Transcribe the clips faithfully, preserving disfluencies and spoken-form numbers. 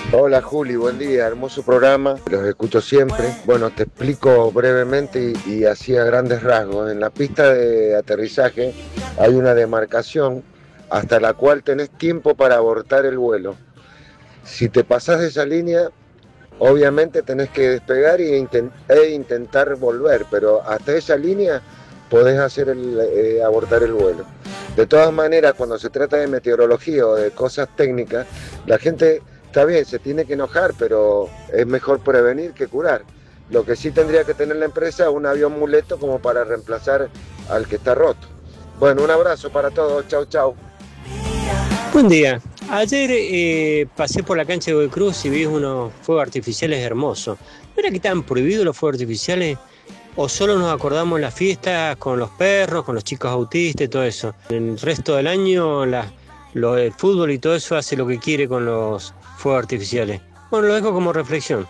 Hola Juli, buen día, hermoso programa, los escucho siempre. Bueno, te explico brevemente y, y así a grandes rasgos. En la pista de aterrizaje hay una demarcación hasta la cual tenés tiempo para abortar el vuelo. Si te pasás de esa línea, obviamente tenés que despegar e, inten- e intentar volver, pero hasta esa línea podés hacer el, eh, abortar el vuelo. De todas maneras, cuando se trata de meteorología o de cosas técnicas, la gente está bien, se tiene que enojar, pero es mejor prevenir que curar. Lo que sí tendría que tener la empresa es un avión muleto como para reemplazar al que está roto. Bueno, un abrazo para todos, chau chau. Buen día. Ayer eh, pasé por la cancha de Godoy Cruz y vi unos fuegos artificiales hermosos. ¿No era que estaban prohibidos los fuegos artificiales? ¿O solo nos acordamos en las fiestas con los perros, con los chicos autistas y todo eso? En el resto del año la- lo, el fútbol y todo eso hace lo que quiere con los fuegos artificiales. Bueno, lo dejo como reflexión.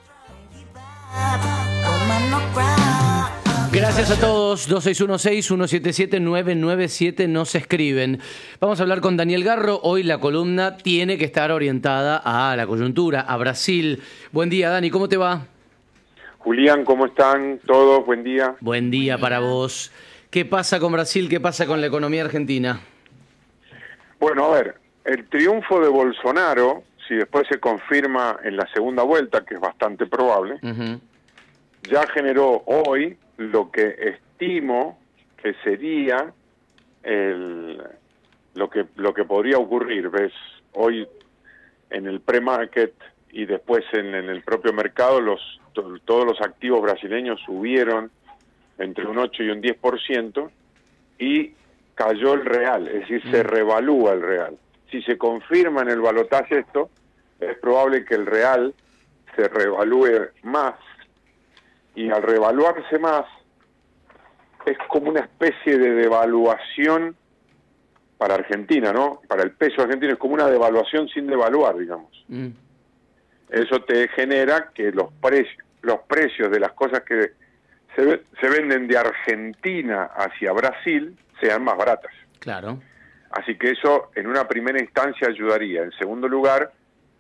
Gracias a todos. dos seis uno seis, uno siete siete, nueve nueve siete nos escriben. Vamos a hablar con Daniel Garro. Hoy la columna tiene que estar orientada a la coyuntura, a Brasil. Buen día, Dani, ¿cómo te va? Julián, ¿cómo están todos? Buen día. Buen día para vos. ¿Qué pasa con Brasil? ¿Qué pasa con la economía argentina? Bueno, a ver, el triunfo de Bolsonaro, si después se confirma en la segunda vuelta, que es bastante probable, Uh-huh. ya generó hoy lo que estimo que sería el, lo que lo que podría ocurrir. Ves, hoy en el pre-market y después en, en el propio mercado, los to, todos los activos brasileños subieron entre un ocho y un diez por ciento y cayó el real, es decir, se revalúa el real. Si se confirma en el balotaje esto, es probable que el real se revalúe más, y al revaluarse más, es como una especie de devaluación para Argentina, ¿no? Para el peso argentino es como una devaluación sin devaluar, digamos. Mm. Eso te genera que los precios, los precios de las cosas que se, se venden de Argentina hacia Brasil sean más baratas. Claro. Así que eso en una primera instancia ayudaría. En segundo lugar,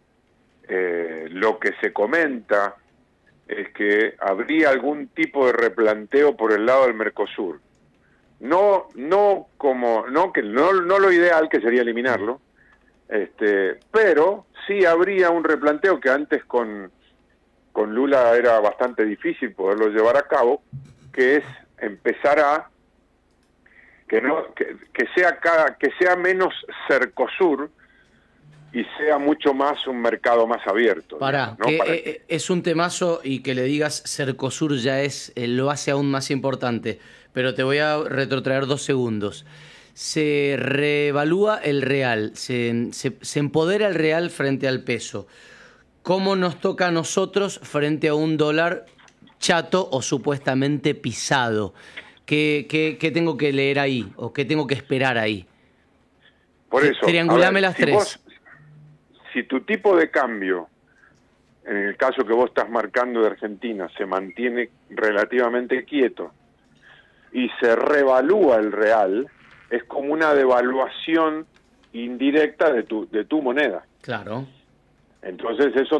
eh, lo que se comenta es que habría algún tipo de replanteo por el lado del Mercosur. No, no como, no que no, no lo ideal, que sería eliminarlo, este, pero sí habría un replanteo que antes con con Lula era bastante difícil poderlo llevar a cabo, que es empezar a que no que, que sea cada que sea menos Cercosur y sea mucho más un mercado más abierto, Pará, digamos, ¿no? que Para eh, que eh, es un temazo y que le digas Cercosur ya es, eh, lo hace aún más importante, pero te voy a retrotraer dos segundos. Se reevalúa el real, se, se, se empodera el real frente al peso. ¿Cómo nos toca a nosotros frente a un dólar chato o supuestamente pisado? ¿Qué, qué, qué tengo que leer ahí o qué tengo que esperar ahí? por Tri- eso, a Triangulame ver, las si tres. vos si tu tipo de cambio, en el caso que vos estás marcando de Argentina, se mantiene relativamente quieto y se revalúa el real, es como una devaluación indirecta de tu de tu moneda. Claro. Entonces eso